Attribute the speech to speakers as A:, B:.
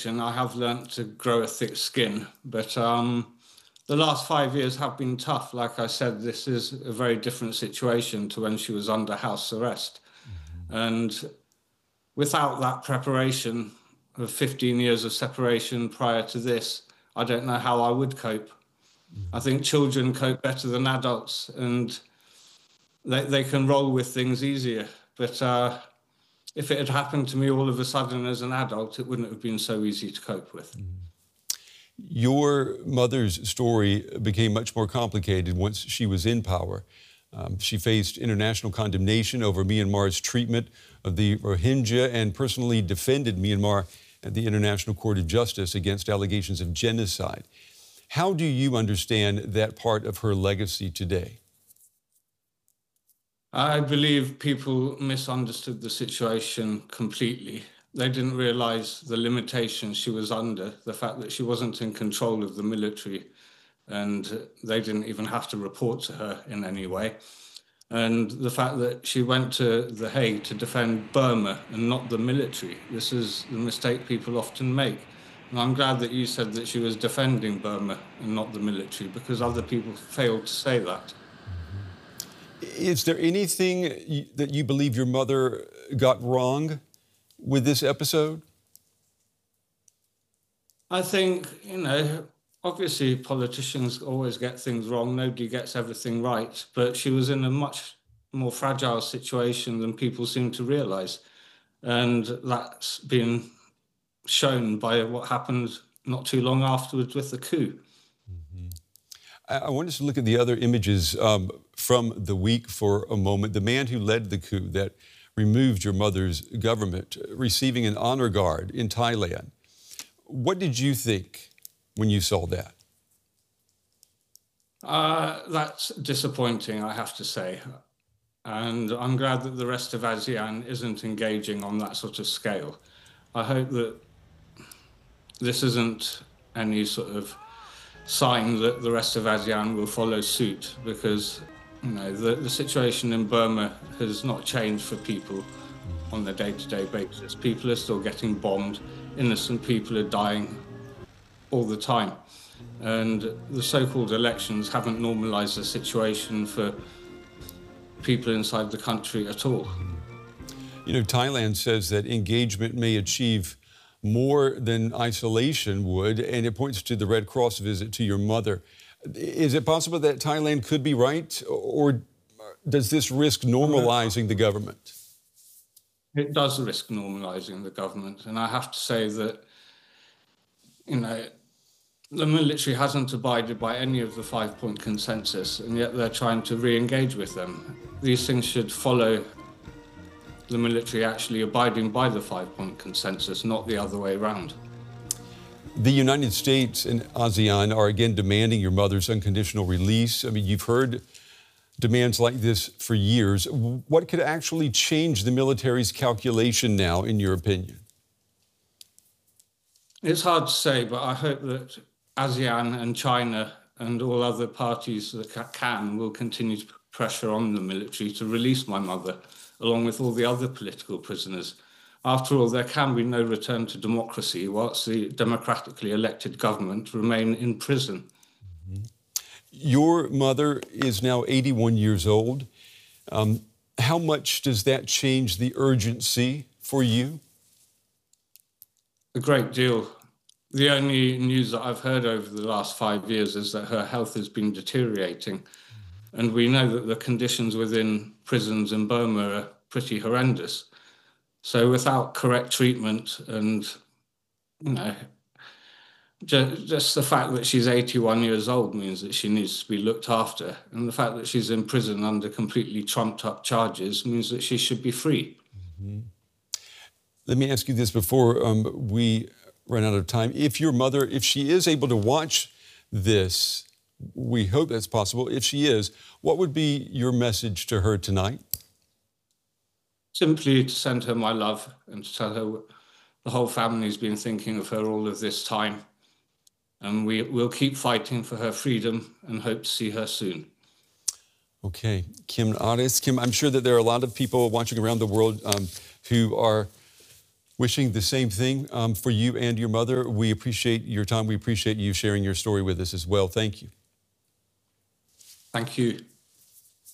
A: situation, I have learnt to grow a thick skin. But the last 5 years have been tough. Like I said, this is a very different situation to when she was under house arrest. And without that preparation of 15 years of separation prior to this, I don't know how I would cope. I think children cope better than adults, and they can roll with things easier. But if it had happened to me all of a sudden as an adult, it wouldn't have been so easy to cope with.
B: Your mother's story became much more complicated once she was in power. She faced international condemnation over Myanmar's treatment of the Rohingya and personally defended Myanmar at the International Court of Justice against allegations of genocide. How do you understand that part of her legacy today?
A: I believe people misunderstood the situation completely. They didn't realize the limitations she was under, the fact that she wasn't in control of the military, and they didn't even have to report to her in any way. And the fact that she went to The Hague to defend Burma and not the military. This is the mistake people often make. And I'm glad that you said that she was defending Burma and not the military, because other people failed to say that.
B: Is there anything that you believe your mother got wrong with this episode?
A: I think, obviously politicians always get things wrong. Nobody gets everything right. But she was in a much more fragile situation than people seem to realize. And that's been shown by what happened not too long afterwards with the coup.
B: I want us to look at the other images from the week for a moment. The man who led the coup that removed your mother's government, receiving an honor guard in Thailand. What did you think when you saw that?
A: That's disappointing, I have to say. And I'm glad that the rest of ASEAN isn't engaging on that sort of scale. I hope that this isn't any sort of sign that the rest of ASEAN will follow suit, because the situation in Burma has not changed for people on a day-to-day basis. People are still getting bombed. Innocent people are dying all the time. And the so-called elections haven't normalized the situation for people inside the country at all.
B: Thailand says that engagement may achieve more than isolation would, and it points to the Red Cross visit to your mother. Is it possible that Thailand could be right, or does this risk normalizing the government?
A: It does risk normalizing the government, and I have to say that, the military hasn't abided by any of the 5-point consensus, and yet they're trying to re-engage with them. These things should follow the military actually abiding by the 5-point consensus, not the other way around.
B: The United States and ASEAN are again demanding your mother's unconditional release. I mean, you've heard demands like this for years. What could actually change the military's calculation now, in your opinion?
A: It's hard to say, but I hope that ASEAN and China and all other parties that can will continue to put pressure on the military to release my mother, along with all the other political prisoners. After all, there can be no return to democracy whilst the democratically elected government remain in prison.
B: Your mother is now 81 years old. How much does that change the urgency for you?
A: A great deal. The only news that I've heard over the last 5 years is that her health has been deteriorating. And we know that the conditions within prisons in Burma are pretty horrendous. So without correct treatment and, just the fact that she's 81 years old means that she needs to be looked after. And the fact that she's in prison under completely trumped up charges means that she should be free.
B: Let me ask you this before we run out of time. If your mother, if she is able to watch this, we hope that's possible. If she is, what would be your message to her tonight?
A: Simply to send her my love and to tell her the whole family's been thinking of her all of this time. And we'll keep fighting for her freedom and hope to see her soon.
B: Okay, Kim Aris. Kim, I'm sure that there are a lot of people watching around the world who are Wishing the same thing for you and your mother. We appreciate your time. We appreciate you sharing your story with us as well. Thank you.
A: Thank you.